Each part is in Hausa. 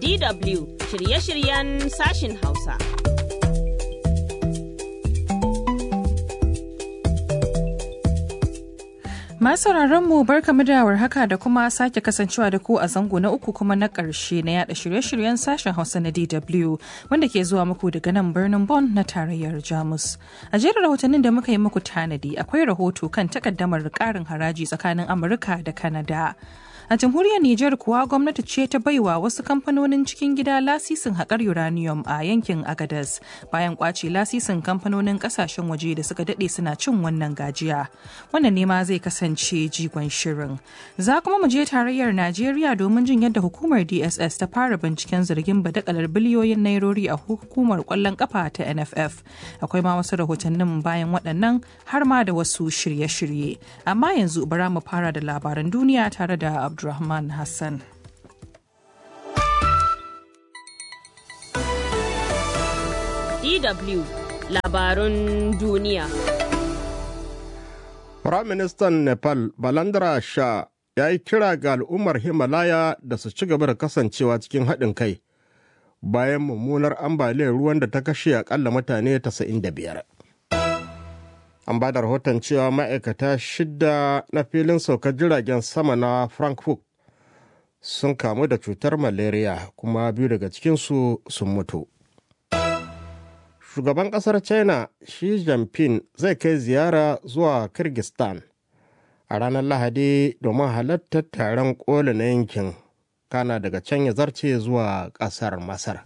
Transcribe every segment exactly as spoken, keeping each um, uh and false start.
D W shirye-shiryen sashin Hausa. Masu mu barkamu da warhaka da kuma sake kasancewa da ku a zango na uku kuma na ƙarshe na yada shirye-shiryen sashen Hausa na D W wanda ke zuwa muku daga nan birnin Bonn na tarayyar Jamus. A jerin rahotannin da muka yi muku tanadi akwai rahoto kan takaddamar ƙarin haraji tsakanin Amurka da Canada. A jamhuriyar Nijar kuwa gwamnati ce ta baiwa wasu kamfanonin cikin gida lasisin haƙar uranium a yankin Agadez bayan kwace lasisin kamfanonin ƙasashen waje da suka daɗe suna cin wannan gajiya. Wannan ne ma zai kasance jigon shirin. Za kuma mu je tarayyar Najeriya domin jin yadda hukumar D S S ta fara binciken zargin badakalar biliyoyin nairori a hukumar ƙwallon ƙafa ta N F F. Akwai ma wasu rahotannin bayan waɗannan har ma da wasu shirye-shirye. Amma yanzu bara mu fara da labaran duniya tare da Abdulrahman Hassan. D W labarun duniya. Firaministan Nepal Balandra Shah ya yi kira ga al'ummar Himalaya da su ci gaba da kasancewa cikin haɗin kai bayan mummunar ambaliyar ruwan da ta kashe akalla mutane tasa'in da biyar. An ba da rahoton cewa ma'aikata shida na filin saukar jiragen sama na Frankfurt sun kamu da cutar malaria kuma biyu daga cikinsu sun mutu. Shugaban ƙasar China Xi Jinping zai kai ziyara zuwa Kyrgyzstan a ranar Lahadi domin halartar taron ƙoli na yankin, kana daga can ya zarce zuwa ƙasar Masar.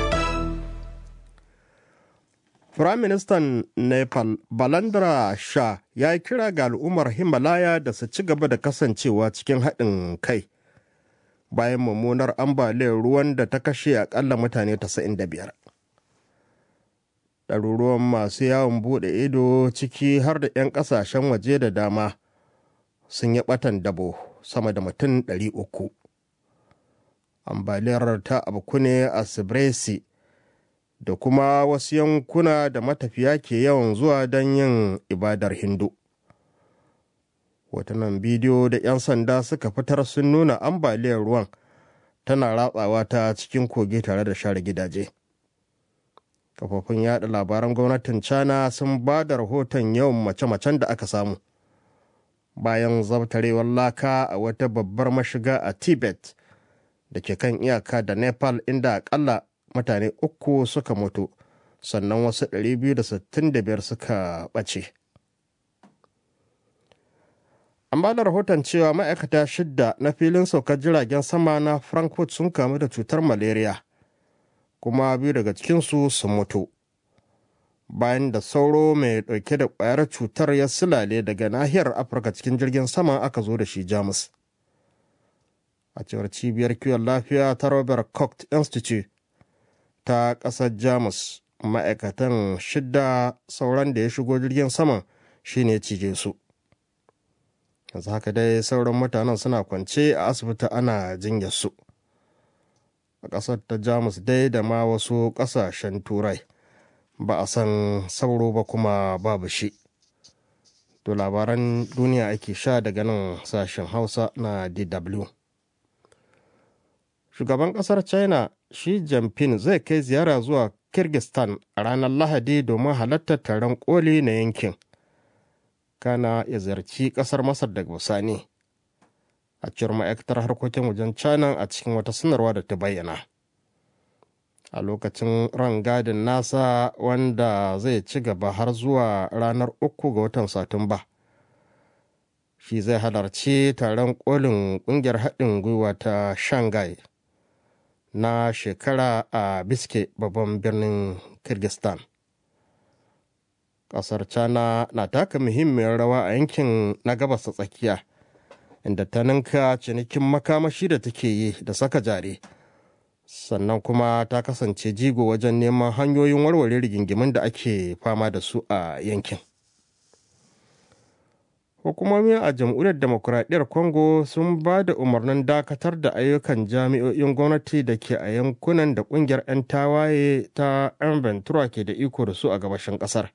Firaministan Nepal Balandra Shah ya yi kira ga al'ummar Himalaya da su ci gaba da kasancewa cikin haɗin kai bayan mummunar ambaliyar ruwan da ta kashe aƙalla mutane tasa'in da biyar. Ɗaruruwan masu yawon buɗe ido ciki har da 'yan ƙasashen waje da dama sun yi ɓatan dabo sama da mutum ɗari uku. Ambaliyar ta abku ne a Sibresi da kuma wasu yankuna da matafiya ke yawan zuwa don yin ibadar Hindu. Hotunan bidiyo da 'yan sanda suka fitar sun nuna ambaliyar ruwan tana ratsawa ta cikin kogi tare da share gidaje. Kafofin yada labaran gwamnatin China sun ba da rahoton yawan mace-macen da aka samu bayan zabtarewar laka a wata babbar mashiga a Tibet da ke kan iyaka da Nepal, inda akalla mutane uku suka mutu sannan wasu ɗari biyu da sittin da biyar suka ɓace. An ba da rahoton cewa ma'aikata shidda na filin saukar jiragen sama na Frankfurt sun kamu da cutar malaria kuma biyu daga cikinsu sun mutu bayan da sauro mai ɗauke da ƙwayar cutar ya silale daga nahiyar Afirka cikin jirgin sama aka zo da shi Jamus. A cewar cibiyar kiwon lafiya ta Robert Koch Institute ta ƙasar Jamus, ma'aikatan shidda sauran da ya shigo jirgin saman shine cije su. Yanzu haka dai sauran mutanen suna kwance a asibiti ana jinyar su. A ƙasar ta Jamus dai da ma wasu ƙasashen Turai ba a san sauro ba kuma babu shi. To labaran duniya ake sha daga nan sashen Hausa na D W. Shugaban ƙasar China Xi Jinping zai kai ziyara zuwa Kyrgyzstan a ranar Lahadi domin halartar taron ƙoli na yankin. Kana ya ziyarci ƙasar Masar daga bisani. A cewar ma'aikatar harkokin wajen China a cikin wata sanarwa da ta bayyana. A lokacin rangadin nasa wanda zai ci gaba har zuwa ranar uku ga watan Satumba. Shi zai halarci taron kolin ƙungiyar haɗin gwiwa ta Shanghai na shekara a Biske, babban birnin Kyrgyzstan. Ƙasar China na taka muhimmiyar rawa a yankin na gabas ta tsakiya, inda ta ninka cinikin makamashi da take yi da saka jari, sannan kuma ta kasance jigo wajen neman hanyoyin warware rigingimin da ake fama da su a yankin. Hukumomi a jamhuriyar demokuraɗiyyar Congo sun ba da umarnin dakatar da ayyukan jami'o'in gwamnati da ke a yankunan da ƙungiyar 'yan tawaye ta M Ventura ke da iko da su a gabashin ƙasar.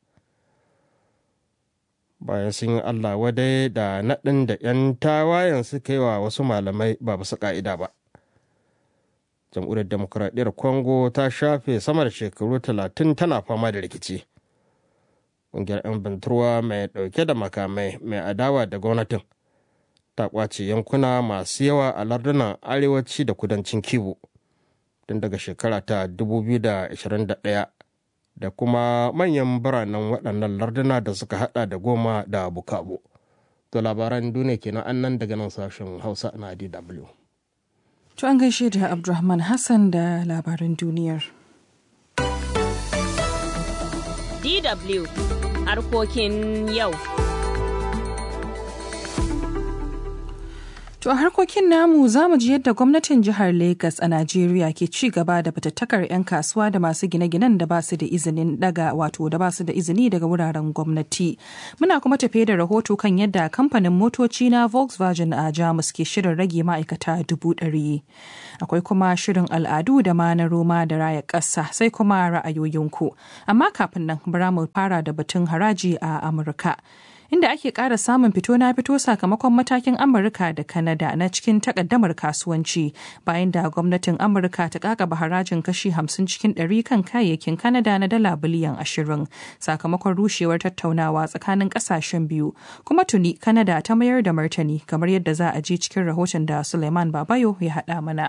Bayan sun yi Allah wadai da naɗin da 'yan tawayen suka yi wa wasu malamai ba bisa ƙa'ida ba. jamhuriyar demokuraɗiyyar congo ta shafe sama da shekaru talatin tana fama da rikici. ƙungiyar 'yan binturwa mai ɗauke da makamai mai adawa da gwamnatin ta ƙwace yankuna masu yawa a lardunan arewaci da kudancin kivu tun daga shekara ta dubu biyu da ashirin da ɗaya da kuma manyan biranen waɗannan larduna da suka hada da goma da bukavu. To labaran duniya kenan annan daga nan sashen hausa na D W. To an gaishe da Abdulrahman Hassan da labaran duniyar. D W harkokin yau. To a harkokin namu za mu ji yadda gwamnatin jihar Legas a Najeriya ke ci gaba da fatattakar 'yan kasuwa da masu gine-ginen da ba su da izinin daga wato da ba su da izini daga wuraren gwamnati. Muna kuma tafe da rahoto kan yadda kamfanin motoci na Volkswagen a Jamus ke shirin rage ma'aikata dubu ɗari. Akwai kuma shirin al'adu da ma na Roma da raya ƙasa sai kuma ra'ayoyinku. Amma kafin nan bara mu fara da batun haraji a Amurka. Inda ake ƙara samun fito na fito sakamakon matakin Amurka da Kanada na cikin takaddamar kasuwanci bayan da gwamnatin Amurka ta kakaba harajin kashi hamsin cikin ɗari kan kayayyakin Kanada na dala biliyan ashirin sakamakon rushewar tattaunawa tsakanin ƙasashen biyu. Kuma tuni Kanada ta mayar da martani kamar yadda za a ji cikin rahoton da Suleiman Babayo ya haɗa mana.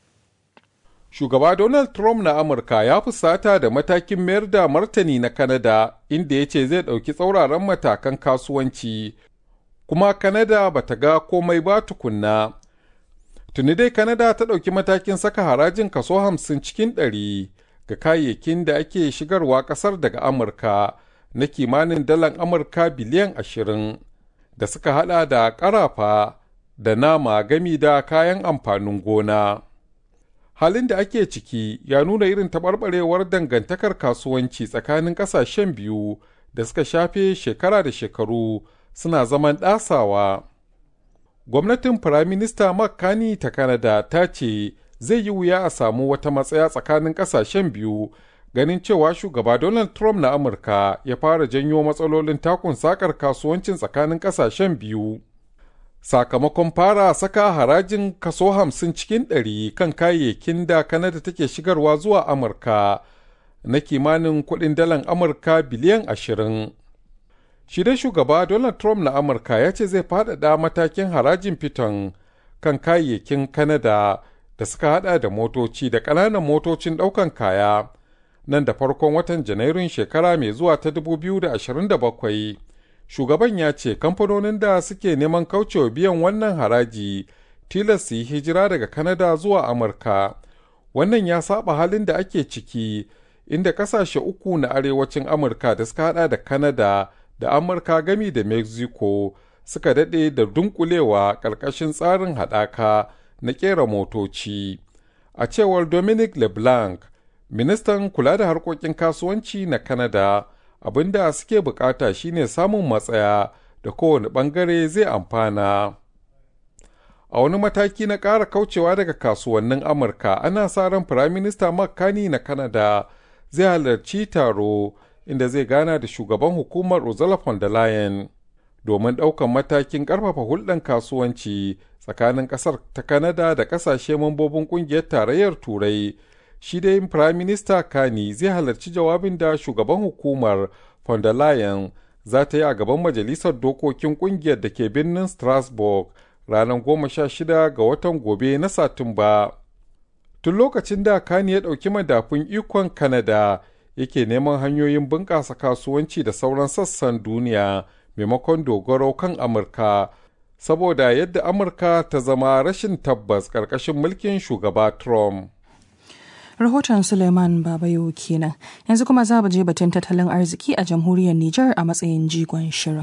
Shugaba Donald Trump na Amurka ya fusata da matakin mayar da martani na Kanada inda ya ce zai ɗauki tsauraran matakan kasuwanci, kuma Kanada ba ta ga komai ba tukunna. Tuni dai Kanada ta ɗauki matakin saka harajin kaso hamsin cikin ɗari ga kayayyakin da ake shigarwa ƙasar daga Amurka na kimanin dalan Amurka biliyan ashirin da suka haɗa da ƙarafa da nama gami da kayan amfanin gona. Halin da ake ciki ya nuna irin taɓarɓarewar dangantakar kasuwanci tsakanin ƙasashen biyu da suka shafe shekara da shekaru suna zaman ɗasawa. Gwamnatin Firaminista Mark Carney ta Canada ta ce zai yi wuya a samu wata matsaya tsakanin ƙasashen biyu ganin cewa shugaba Donald Trump na Amurka ya fara janyo matsalolin takun sakar kasuwancin tsakanin ƙasashen biyu. Sakamakon fara saka harajin kaso hamsin cikin ɗari kan kayayyakin da Kanada take shigarwa zuwa Amurka na kimanin kuɗin dalan Amurka biliyan ashirin. Shi dai shugaba Donald Trump na Amurka ya ce zai faɗaɗa matakin harajin fiton kan kayayyakin Kanada da suka haɗa da motoci da ƙananan motocin ɗaukan kaya nan da farkon watan Janairun shekara mai zuwa ta dubu biyu da ashirin da bakwai. Shugaban ya ce kamfanonin da suke neman kaucewa biyan wannan haraji tilas su yi hijira daga Kanada zuwa Amurka. Wannan ya saba halin da ake ciki inda kasashe uku na arewacin Amurka da suka hada da Kanada da Amurka gami da Mexico suka daɗe da dunkulewa ƙarƙashin tsarin haɗaka na ƙera motoci. A cewar Dominic LeBlanc, ministan kula da harkokin kasuwanci na Kanada, abin da suke bukata shine samun matsaya da kowane bangare zai amfana. A wani mataki na ƙara kaucewa daga kasuwannin Amurka, ana sa ran Firaminista Mark Carney na Canada zai halarci taro inda zai gana da shugaban hukumar Ursula von der Leyen domin ɗaukan matakin ƙarfafa hulɗar kasuwanci tsakanin ƙasar ta Canada da ƙasashe mambobin ƙungiyar tarayyar Turai. Shi dai Firaminista Carney zai halarci jawabin da shugaban hukumar von der Leyen za ta yi a gaban Majalisar Dokokin Ƙungiyar da ke birnin Strasbourg ranar goma sha shida ga watan gobe na Satumba. Tun lokacin da Carney ya ɗauki madafun ikon Canada yake neman hanyoyin bunƙasa kasuwanci da sauran sassan duniya maimakon dogaro kan Amurka, saboda yadda Amurka ta zama rashin tabbas ƙarƙashin mulkin shugaba Trump. Rahoton Suleiman Babayo kenan. Yanzu kuma za mu je batun tattalin arziki a jamhuriyar Nijar a matsayin jigon shirin.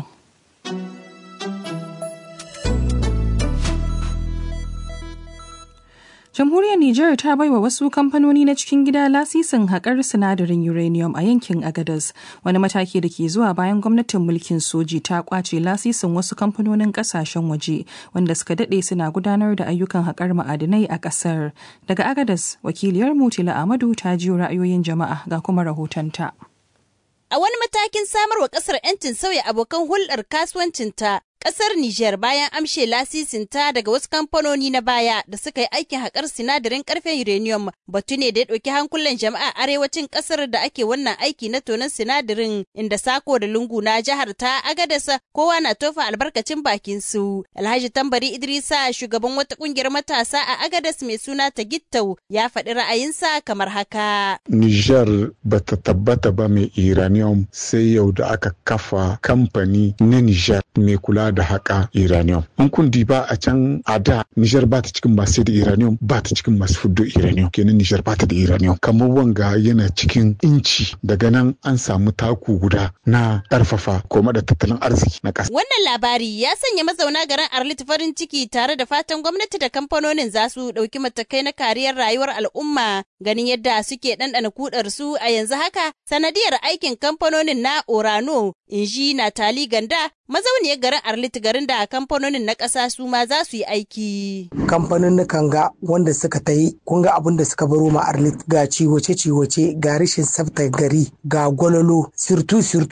Jamhuriyar Nijar ta baiwa wasu kamfanoni na cikin gida lasisin haƙar sinadarin uranium a yankin Agadez, wani mataki da ke zuwa bayan gwamnatin mulkin soji ta kwace lasisin wasu kamfanonin ƙasashen waje wanda suka daɗe suna gudanar da ayyukan haƙar ma'adinai a ƙasar. Daga Agadez, wakiliyar Mutila Amadu ta jiyo ra'ayoyin jama'a ga kuma rahotonta. A wani matakin samarwa ƙasar 'yancin sauya abokan hulɗar kasuwancinta, Ƙasar Nijar bayan amshe lasisinta daga wasu kamfanoni na baya da suka yi aikin haƙar sinadarin ƙarfen uranium batu ne da ya ɗauki hankulan jama'a arewacin ƙasar da ake wannan aiki na tonon sinadarin inda sako da lungu na jihar ta Agadez kowa na tofa albarkacin bakin su. Alhaji Tambari Idrisa shugaban wata ƙungiyar matasa a Agadez mai suna ta Gittau ya faɗi ra'ayinsa kamar haka. Nijar bata tabbata ba mai uranium sai yau da aka kafa kamfani na Nijar mai kula da haƙa uranium. An kundi ba a can a da Nijar ba ta cikin masu da uranium ba ta cikin masu fuddo uranium kenan Nijar ba ta da uranium. Kamar wanga yana cikin inci daga nan an samu taku guda na ƙarfafa koma da tattalin arziki na ƙasa. Wannan labari ya sanya mazauna garin Arlit farin ciki tare da fatan gwamnati da kamfanonin za su ɗauki matakai na kariyar rayuwar al'umma ganin yadda suke ɗanɗana kudar su a yanzu haka sanadiyar aikin kamfanonin na Orano in ji Natali Ganda mazauniyar garin Arlit garin da kamfanonin na ƙasa su ma za su yi aiki. Kamfanonin ga wanda suka ta yi kun ga abin da suka baro ma Arlit ga ciwoce-ciwoce ga rashin tsaftar gari ga gwalolo sirtu sirtu